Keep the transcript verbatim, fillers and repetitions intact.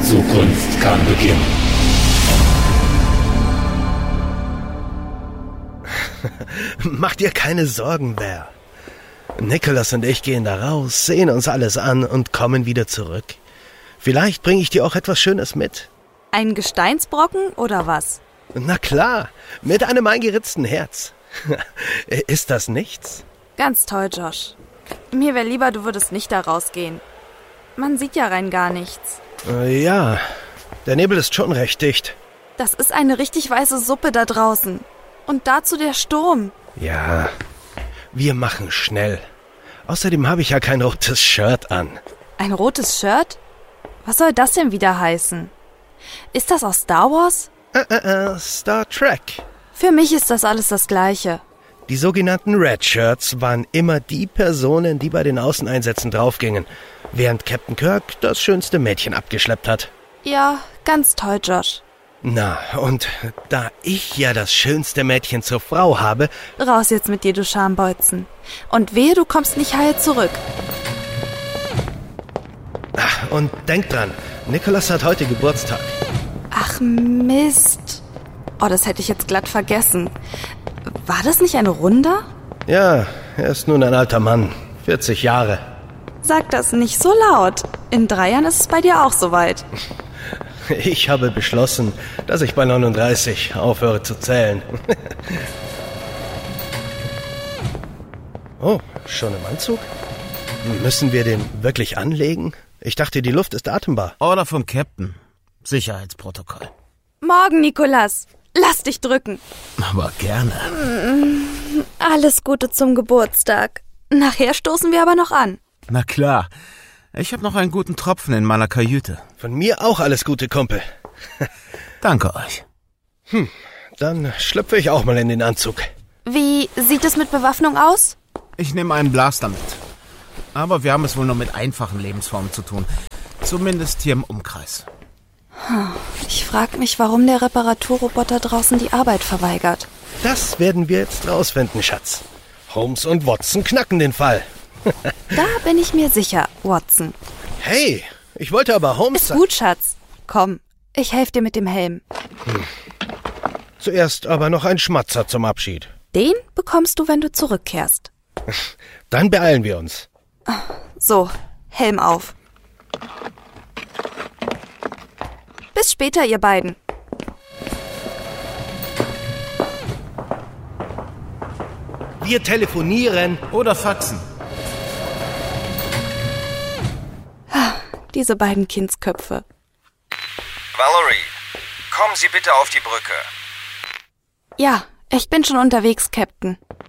Zukunft kann beginnen. Mach dir keine Sorgen, Val. Nicholas und ich gehen da raus, sehen uns alles an und kommen wieder zurück. Vielleicht bringe ich dir auch etwas Schönes mit. Ein Gesteinsbrocken oder was? Na klar, mit einem eingeritzten Herz. Ist das nichts? Ganz toll, Josh. Mir wäre lieber, du würdest nicht da rausgehen. Man sieht ja rein gar nichts. Ja, der Nebel ist schon recht dicht. Das ist eine richtig weiße Suppe da draußen. Und dazu der Sturm. Ja, wir machen schnell. Außerdem habe ich ja kein rotes Shirt an. Ein rotes Shirt? Was soll das denn wieder heißen? Ist das aus Star Wars? Äh, äh, äh, Star Trek. Für mich ist das alles das Gleiche. Die sogenannten Red Shirts waren immer die Personen, die bei den Außeneinsätzen draufgingen, während Captain Kirk das schönste Mädchen abgeschleppt hat. Ja, ganz toll, Josh. Na, und da ich ja das schönste Mädchen zur Frau habe... Raus jetzt mit dir, du Schambolzen. Und wehe, du kommst nicht heil zurück. Ach, und denk dran, Nicholas hat heute Geburtstag. Ach Mist. Oh, das hätte ich jetzt glatt vergessen. War das nicht ein Runder? Ja, er ist nun ein alter Mann, vierzig Jahre. Sag das nicht so laut. In drei Jahren ist es bei dir auch soweit. Ich habe beschlossen, dass ich bei neununddreißig aufhöre zu zählen. Oh, schon im Anzug? Müssen wir den wirklich anlegen? Ich dachte, die Luft ist atembar. Order vom Captain. Sicherheitsprotokoll. Morgen, Nicholas. Lass dich drücken. Aber gerne. Alles Gute zum Geburtstag. Nachher stoßen wir aber noch an. Na klar. Ich habe noch einen guten Tropfen in meiner Kajüte. Von mir auch alles Gute, Kumpel. Danke euch. Hm, dann schlüpfe ich auch mal in den Anzug. Wie sieht es mit Bewaffnung aus? Ich nehme einen Blaster mit. Aber wir haben es wohl nur mit einfachen Lebensformen zu tun. Zumindest hier im Umkreis. Ich frage mich, warum der Reparaturroboter draußen die Arbeit verweigert. Das werden wir jetzt rausfinden, Schatz. Holmes und Watson knacken den Fall. Da bin ich mir sicher, Watson. Hey, ich wollte aber Holmes... Ist gut, Schatz. Komm, ich helfe dir mit dem Helm. Hm. Zuerst aber noch ein Schmatzer zum Abschied. Den bekommst du, wenn du zurückkehrst. Dann beeilen wir uns. So, Helm auf. Bis später, ihr beiden. Wir telefonieren. Oder faxen. Diese beiden Kindsköpfe. Valerie, kommen Sie bitte auf die Brücke. Ja, ich bin schon unterwegs, Captain.